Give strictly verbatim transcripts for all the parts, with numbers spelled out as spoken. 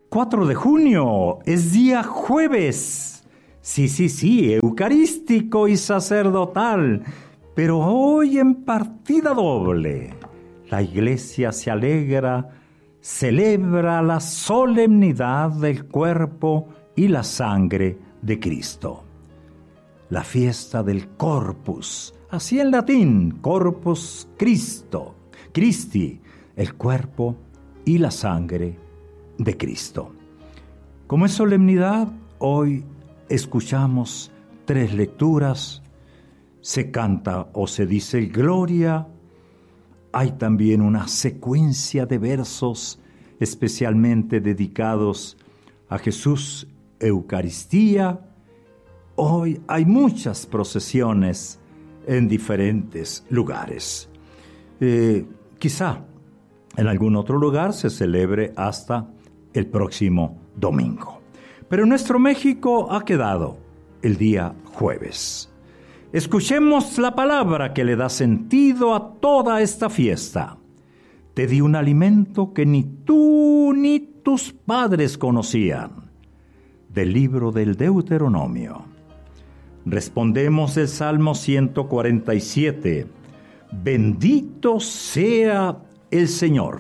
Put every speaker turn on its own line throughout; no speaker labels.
cuatro de junio, es día jueves. Sí, sí, sí, eucarístico y sacerdotal, pero hoy en partida doble. La iglesia se alegra, celebra la solemnidad del cuerpo y la sangre de Cristo. La fiesta del Corpus, así en latín, Corpus Christo, Christi, el cuerpo y la sangre de Cristo. Como es solemnidad, hoy escuchamos tres lecturas, se canta o se dice el Gloria, hay también una secuencia de versos especialmente dedicados a Jesús, Eucaristía. Hoy hay muchas procesiones en diferentes lugares. Eh, quizá en algún otro lugar se celebre hasta el próximo domingo. Pero en nuestro México ha quedado el día jueves. Escuchemos la palabra que le da sentido a toda esta fiesta. Te di un alimento que ni tú ni tus padres conocían. Del libro del Deuteronomio. Respondemos el Salmo ciento cuarenta y siete. Bendito sea el Señor.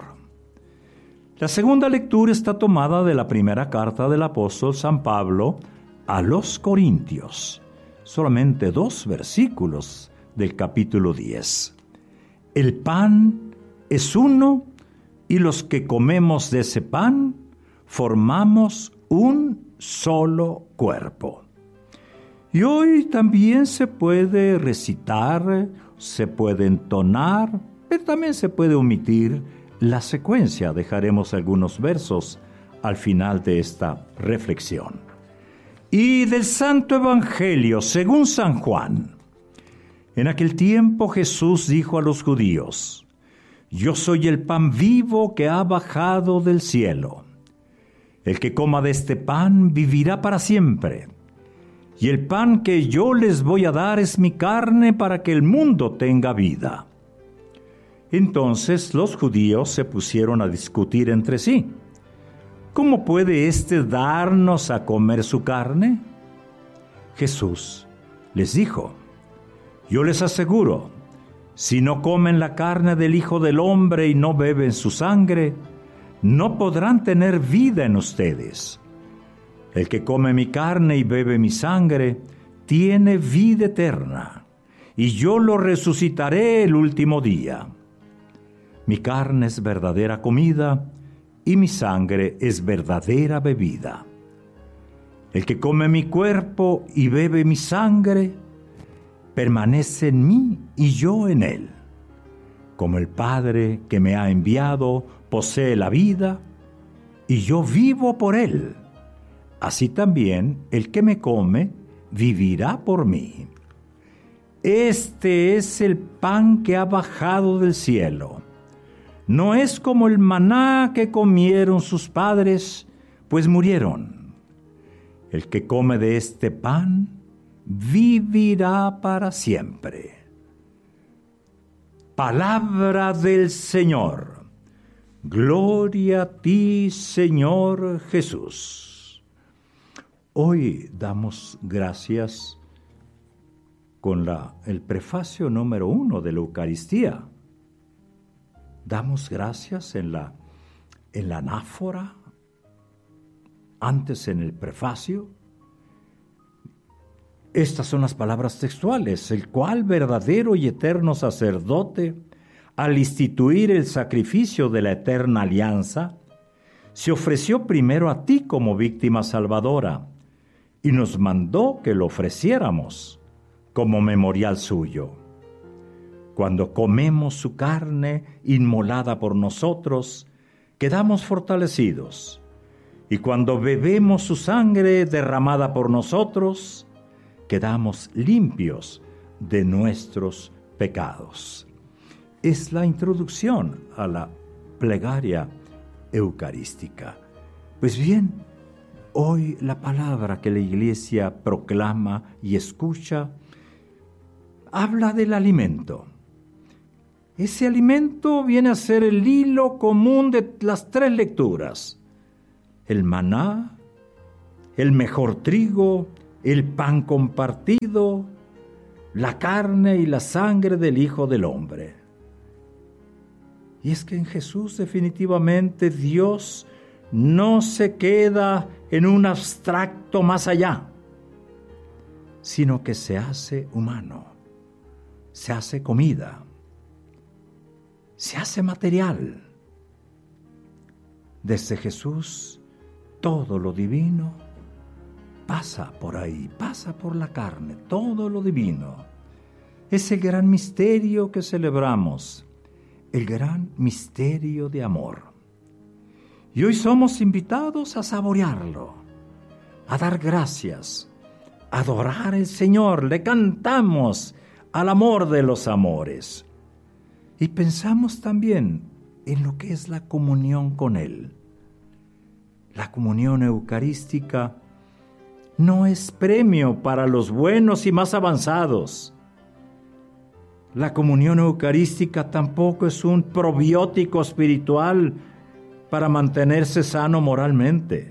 La segunda lectura está tomada de la primera carta del apóstol San Pablo a los Corintios. Solamente dos versículos del capítulo diez. El pan es uno y los que comemos de ese pan formamos un solo cuerpo. Y hoy también se puede recitar, se puede entonar, pero también se puede omitir la secuencia. Dejaremos algunos versos al final de esta reflexión. Y del Santo Evangelio según San Juan. En aquel tiempo Jesús dijo a los judíos: Yo soy el pan vivo que ha bajado del cielo. El que coma de este pan vivirá para siempre. Y el pan que yo les voy a dar es mi carne para que el mundo tenga vida. Entonces los judíos se pusieron a discutir entre sí. ¿Cómo puede éste darnos a comer su carne? Jesús les dijo: Yo les aseguro, si no comen la carne del Hijo del Hombre y no beben su sangre, no podrán tener vida en ustedes. El que come mi carne y bebe mi sangre, tiene vida eterna, y yo lo resucitaré el último día. Mi carne es verdadera comida, y mi sangre es verdadera bebida. El que come mi cuerpo y bebe mi sangre, permanece en mí y yo en él. Como el Padre que me ha enviado posee la vida, y yo vivo por él, así también el que me come vivirá por mí. Este es el pan que ha bajado del cielo. No es como el maná que comieron sus padres, pues murieron. El que come de este pan vivirá para siempre. Palabra del Señor. Gloria a ti, Señor Jesús. Hoy damos gracias con la, el prefacio número uno de la Eucaristía. Damos gracias en la, en la anáfora, antes en el prefacio. Estas son las palabras textuales: el cual verdadero y eterno sacerdote, al instituir el sacrificio de la eterna alianza, se ofreció primero a ti como víctima salvadora y nos mandó que lo ofreciéramos como memorial suyo. Cuando comemos su carne inmolada por nosotros, quedamos fortalecidos. Y cuando bebemos su sangre derramada por nosotros, quedamos limpios de nuestros pecados. Es la introducción a la plegaria eucarística. Pues bien, hoy la palabra que la Iglesia proclama y escucha habla del alimento. Ese alimento viene a ser el hilo común de las tres lecturas. el maná, el mejor trigo, el pan compartido, la carne y la sangre del Hijo del Hombre. Y es que en Jesús definitivamente Dios no se queda en un abstracto más allá, sino que se hace humano, se hace comida, se hace material. Desde Jesús, todo lo divino pasa por ahí, pasa por la carne, todo lo divino. Es el gran misterio que celebramos, el gran misterio de amor. Y hoy somos invitados a saborearlo, a dar gracias, a adorar al Señor. Le cantamos al amor de los amores. Y pensamos también en lo que es la comunión con Él. La comunión eucarística no es premio para los buenos y más avanzados. La comunión eucarística tampoco es un probiótico espiritual para mantenerse sano moralmente.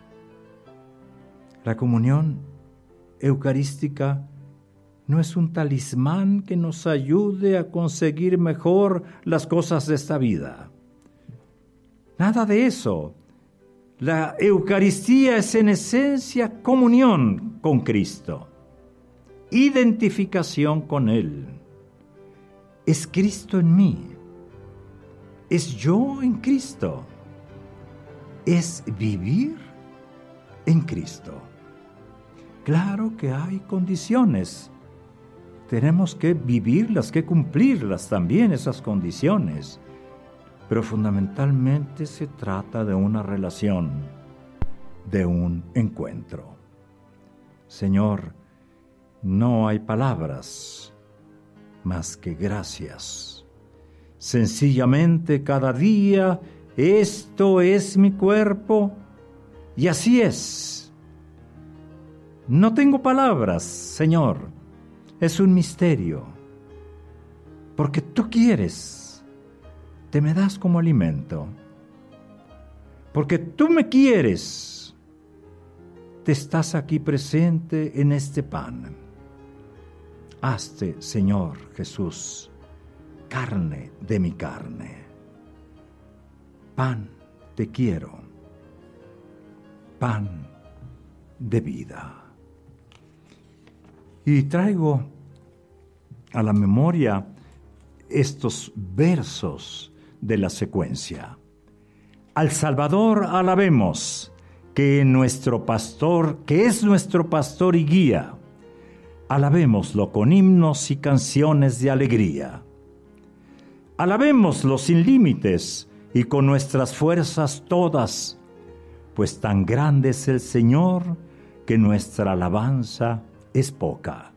La comunión eucarística no es un talismán que nos ayude a conseguir mejor las cosas de esta vida. Nada de eso. La Eucaristía es en esencia comunión con Cristo, identificación con Él. Es Cristo en mí, es yo en Cristo, es vivir en Cristo. Claro que hay condiciones, tenemos que vivirlas, que cumplirlas también, esas condiciones. Pero fundamentalmente se trata de una relación, de un encuentro. Señor, no hay palabras más que gracias. Sencillamente cada día, esto es mi cuerpo, y así es. No tengo palabras, Señor, es un misterio, porque tú quieres. Te me das como alimento, porque tú me quieres, te estás aquí presente en este pan. Hazte, Señor Jesús, carne de mi carne. Pan te quiero, pan de vida. Y traigo a la memoria estos versos de la secuencia. Al Salvador alabemos, que nuestro pastor, que es nuestro pastor y guía. Alabémoslo con himnos y canciones de alegría. Alabémoslo sin límites y con nuestras fuerzas todas, pues tan grande es el Señor que nuestra alabanza es poca.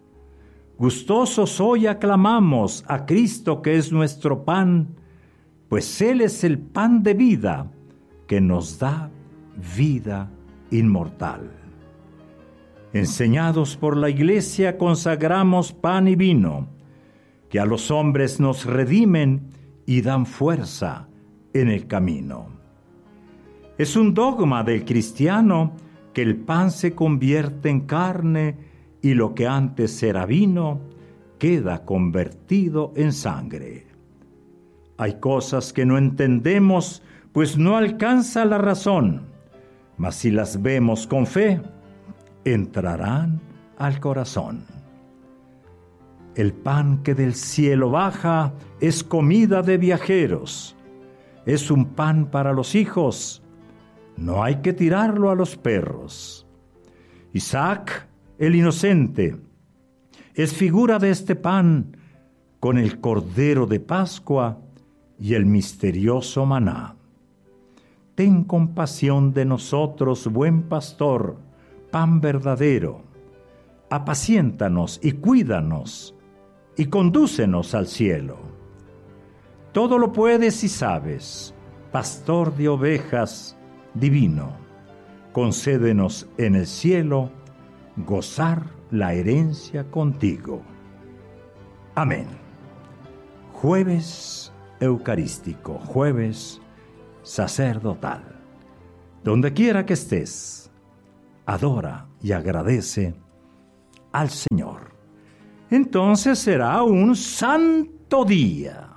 Gustosos hoy aclamamos a Cristo, que es nuestro pan, pues Él es el pan de vida que nos da vida inmortal. Enseñados por la Iglesia, consagramos pan y vino, que a los hombres nos redimen y dan fuerza en el camino. Es un dogma del cristiano que el pan se convierte en carne y lo que antes era vino queda convertido en sangre. Hay cosas que no entendemos, pues no alcanza la razón, mas si las vemos con fe, entrarán al corazón. El pan que del cielo baja es comida de viajeros, es un pan para los hijos, no hay que tirarlo a los perros. Isaac, el inocente, es figura de este pan con el cordero de Pascua y el misterioso maná. Ten compasión de nosotros, buen pastor, pan verdadero. Apaciéntanos y cuídanos y condúcenos al cielo. Todo lo puedes y sabes, pastor de ovejas divino. Concédenos en el cielo gozar la herencia contigo. Amén. Jueves eucarístico, jueves sacerdotal. Donde quiera que estés, adora y agradece al Señor. Entonces será un santo día.